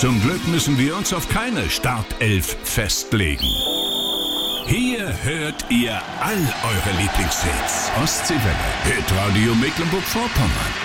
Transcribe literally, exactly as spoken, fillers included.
Zum Glück müssen wir uns auf keine Startelf festlegen. Hier hört ihr all eure Lieblingshits. Ostseewelle, Hitradio Mecklenburg-Vorpommern.